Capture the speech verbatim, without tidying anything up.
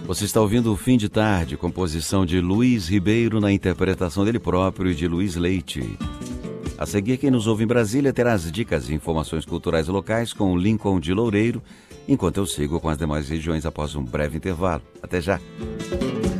Você está ouvindo o Fim de Tarde, composição de Luiz Ribeiro na interpretação dele próprio e de Luiz Leite. A seguir, quem nos ouve em Brasília terá as dicas e informações culturais locais com o Lincoln de Loureiro, enquanto eu sigo com as demais regiões após um breve intervalo. Até já!